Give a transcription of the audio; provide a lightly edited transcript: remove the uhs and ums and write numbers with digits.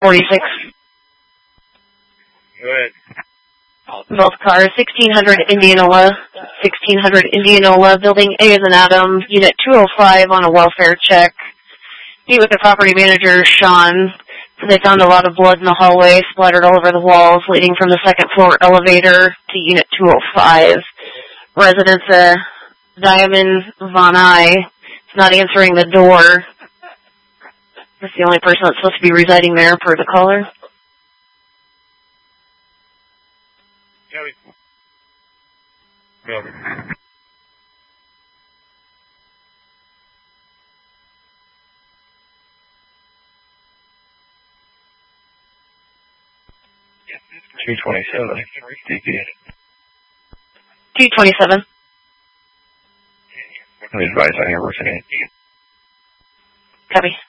46. Go ahead. Both cars, 1600 Indianola, Building A is an Adam, Unit 205 on a welfare check. Meet with the property manager, Sean. They found a lot of blood in the hallway, splattered all over the walls, leading from the second floor elevator to Unit 205. Residence, Diamond Von I is not answering the door. That's the only person that's supposed to be residing there per the caller. Copy. Go. 227. DP. 227. Let me advise on here, working 8. Copy.